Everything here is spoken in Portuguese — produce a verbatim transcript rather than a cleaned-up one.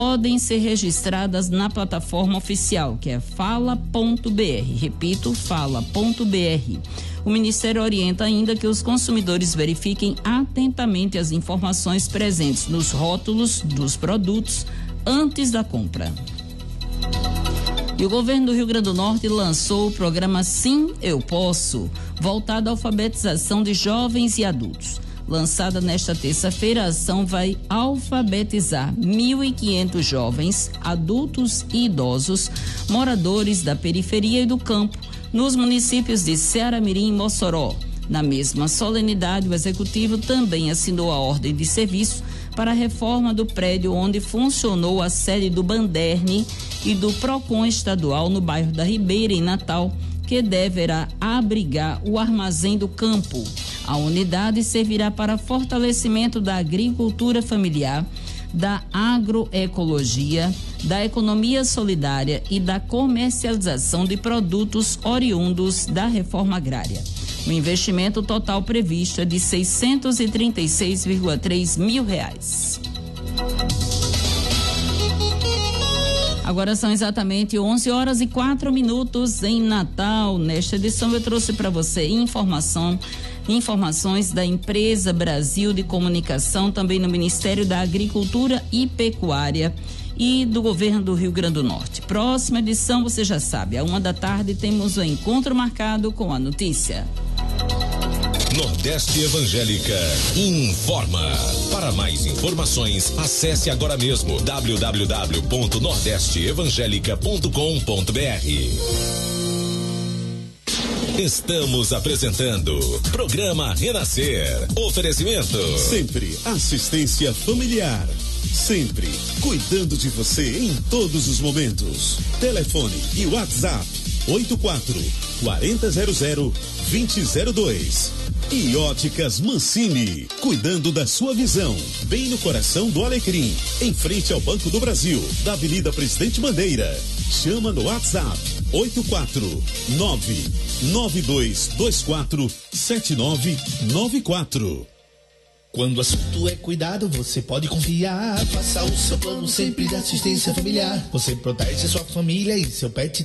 podem ser registradas na plataforma oficial, que é fala ponto br. Repito, fala ponto br. O Ministério orienta ainda que os consumidores verifiquem atentamente as informações presentes nos rótulos dos produtos antes da compra. E o governo do Rio Grande do Norte lançou o programa Sim, Eu Posso, voltado à alfabetização de jovens e adultos. Lançada nesta terça-feira, a ação vai alfabetizar mil e quinhentos jovens, adultos e idosos, moradores da periferia e do campo, nos municípios de Ceará-Mirim e Mossoró. Na mesma solenidade, o executivo também assinou a ordem de serviço para a reforma do prédio onde funcionou a sede do Banderne e do Procon estadual no bairro da Ribeira, em Natal, que deverá abrigar o Armazém do Campo. A unidade servirá para fortalecimento da agricultura familiar, da agroecologia, da economia solidária e da comercialização de produtos oriundos da reforma agrária. O investimento total previsto é de seiscentos e trinta e seis vírgula três mil reais. Agora são exatamente onze horas e quatro minutos em Natal. Nesta edição eu trouxe para você informação, informações da Empresa Brasil de Comunicação, também no Ministério da Agricultura e Pecuária e do Governo do Rio Grande do Norte. Próxima edição, você já sabe, à uma da tarde temos o encontro marcado com a notícia. Nordeste Evangélica informa. Para mais informações, acesse agora mesmo w w w ponto nordeste evangélica ponto com ponto br. Estamos apresentando Programa Renascer. Oferecimento. Sempre assistência familiar. Sempre cuidando de você em todos os momentos. Telefone e WhatsApp oito quatro, quatro zero zero, dois zero zero dois. E Óticas Mancini, cuidando da sua visão, bem no coração do Alecrim, em frente ao Banco do Brasil, da Avenida Presidente Bandeira. Chama no WhatsApp oito quatro nove, nove dois dois quatro, sete nove nove quatro. Quando o assunto é cuidado, você pode confiar. Faça o seu plano sempre de assistência familiar. Você protege sua família e seu pet